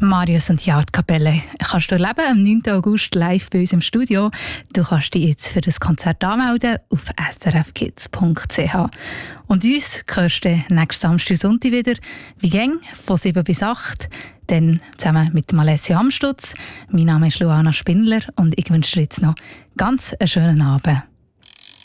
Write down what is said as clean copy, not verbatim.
Marius und die Altkapelle kannst du erleben am 9. August live bei uns im Studio. Du kannst dich jetzt für das Konzert anmelden auf srfkids.ch. Und uns hörst du nächsten Samstag und Sonntag wieder, wie gäng, von 7 bis 8. Dann zusammen mit Alessio Amstutz. Mein Name ist Luana Spindler und ich wünsche dir jetzt noch ganz einen schönen Abend.